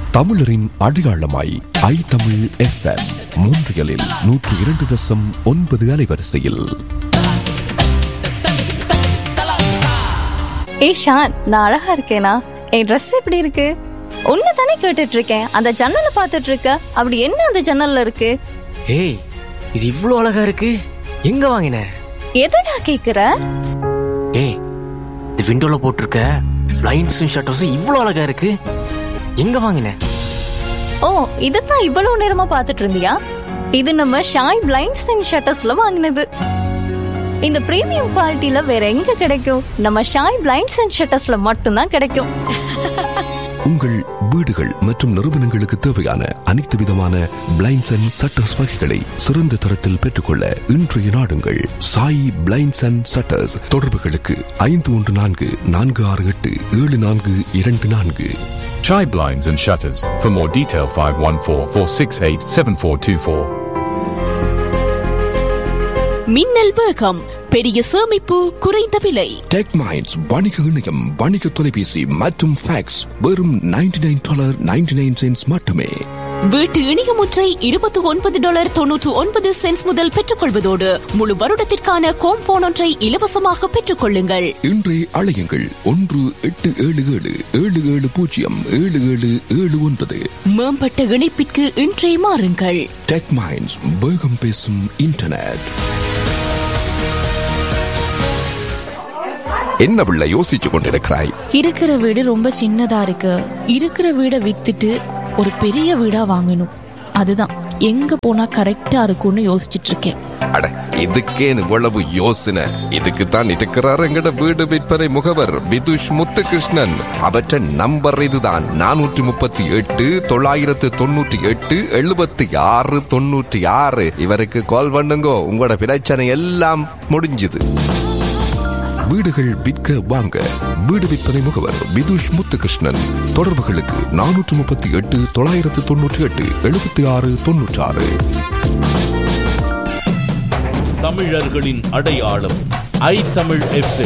தமிழரின் அடையாளமாய் ஐ தமிழ் FM மூன்றியலில் 102.9 அலைவரிசையில். ஷான், நான் அழகா இருக்கேனா? என் ட்ரெஸ் எப்படி இருக்கு? ஒன்னு தானே கேட்டுட்டு இருக்கேன். அந்த ஜன்னலை பாத்துட்டு இருக்க. அப்படி என்ன அந்த ஜன்னல்ல இருக்கு? ஏய், இது இவ்ளோ அழகா இருக்கு. எங்க வாங்கின? எதடா கேக்குற? ஏய், இது விண்டோல போட்டிருக்க லைன்ஸும் ஷட்டர்ஸும் இவ்ளோ அழகா இருக்கு. எங்க வாங்கின? ஓ, இதுதான் இவ்வளவு நேரமா பாத்துட்டு இருந்தியா? இது நம்ம ஷாய் பிளைண்ட்ஸ் அண்ட் ஷட்டர்ஸ்ல வாங்கினது. இந்த பிரீமியம் குவாலிட்டில வேற எங்க கிடைக்கும்? நம்ம ஷாய் பிளைண்ட்ஸ் அண்ட் ஷட்டர்ஸ்ல மட்டும்தான் கிடைக்கும். உங்கள் வீடுகள் மற்றும் நிறுவனங்களுக்கு தேவையான அனைத்து விதமான பிளைண்ட்ஸ் அண்ட் ஷட்டர்ஸ் வகைகளை சிறந்த தரத்தில் பெற்றுக்கொள்ள இன்றைய நாடுங்கள் சாய் பிளைண்ட்ஸ் அண்ட் ஷட்டர்ஸ். தொடர்புகளுக்கு 514146874424. Chai Blinds and Shutters. For more detail 5144687424. மின்னல் வேகம், பெரிய சேமிப்பு, குறைந்த விலை. டெக் மைண்ட்ஸ் வணிக இணையம், வணிக தொலைபேசி மற்றும் ஃபேக்ஸ் வெறும் $99.99 மட்டுமே. வீட்டு இணையம் ஒன்றை $29.99 முதல் பெற்றுக் கொள்வதோடு முழு வருடத்திற்கான ஹோம் போன் ஒன்றை இலவசமாக பெற்றுக் கொள்ளுங்கள். இன்றே அழையுங்கள் 1877077779. மேம்பட்ட இணைப்பிற்கு இன்றே மாறுங்கள். டெக் மைண்ட்ஸ், வேகம் பேசும் இன்டர்நெட். என்ன பிள்ளை யோசிச்சு கொண்டிருக்கிறாய்? இருக்கிற வீடு ரொம்ப சின்னதா இருக்கு. இருக்கிற வீடை வித்துட்டு ஒரு பெரிய வீடா வாங்கணும். அதுதான் எங்க போனா கரெக்டா இருக்கும்னு யோசிச்சுட்டு இருக்கேன். அட, இதுக்கே இவ்வளவு யோசனை? இதுக்கு தான் இருக்கிறார் எங்கட வீடு விற்பனை முகவர் விதுஷ் முத்துகிருஷ்ணன். அவற்ற நம்பர் இதுதான் 438-998-7696. இவருக்கு கால் பண்ணுங்க. உங்களோட பிரச்சனை எல்லாம் முடிஞ்சது. வீடுகள் விற்க வாங்க வீடு விற்பனை முகவர் விதுஷ் முத்துகிருஷ்ணன். தொடர்புகளுக்கு 438-998-7696. தமிழர்களின் அடையாளம் ஐ தமிழ் FM.